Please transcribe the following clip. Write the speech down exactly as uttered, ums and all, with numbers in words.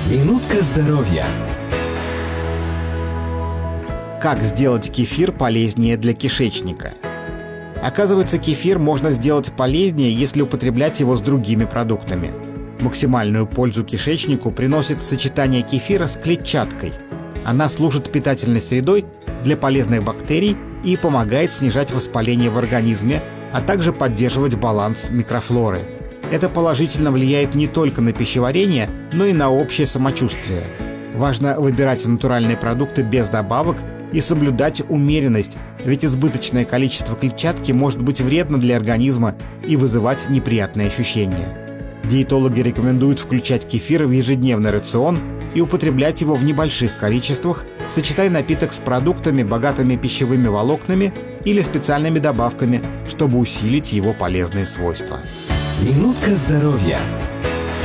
Минутка здоровья. Как сделать кефир полезнее для кишечника? Оказывается, кефир можно сделать полезнее, если употреблять его с другими продуктами. Максимальную пользу кишечнику приносит сочетание кефира с клетчаткой. Она служит питательной средой для полезных бактерий и помогает снижать воспаление в организме, а также поддерживать баланс микрофлоры. Это положительно влияет не только на пищеварение, но и на общее самочувствие. Важно выбирать натуральные продукты без добавок и соблюдать умеренность, ведь избыточное количество клетчатки может быть вредно для организма и вызывать неприятные ощущения. Диетологи рекомендуют включать кефир в ежедневный рацион и употреблять его в небольших количествах, сочетая напиток с продуктами, богатыми пищевыми волокнами или специальными добавками, чтобы усилить его полезные свойства. Минутка здоровья.